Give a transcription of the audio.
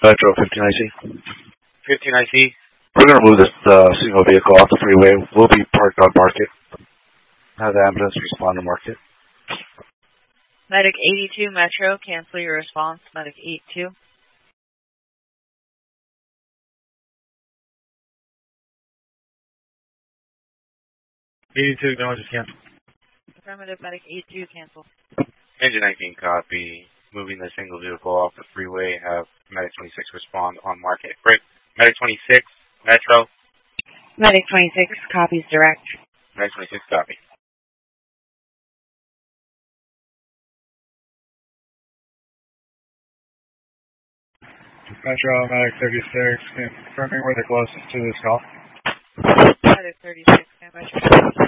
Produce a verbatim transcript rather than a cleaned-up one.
Metro fifteen I C. fifteen I C. We're going to move this uh, single vehicle off the freeway. We'll be parked on Market. Have the ambulance respond to Market. Medic eighty-two Metro, cancel your response. Medic eighty-two. eighty-two, acknowledge cancel. Affirmative, Medic eighty-two, cancel. Engine nineteen, copy. Moving the single vehicle off the freeway. Have Medic twenty-six respond on Market. Break. Medic twenty-six, Metro. Medic twenty-six, copies direct. Medic twenty-six, copy. Metro, Medic thirty-six, confirming we're the closest to this call. Medic thirty-six, Metro.